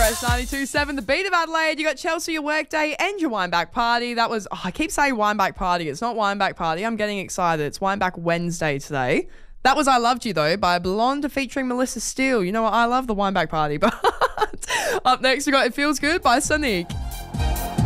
Fresh 92.7, the beat of Adelaide. You got Chelsea, your workday, and your Wineback Party. That was, I keep saying Wineback Party. It's not Wineback Party. I'm getting excited. It's Wineback Wednesday today. That was I Loved You, though, by Blonde featuring Melissa Steele. You know what? I love the Wineback Party. But up next, we got It Feels Good by Sonique.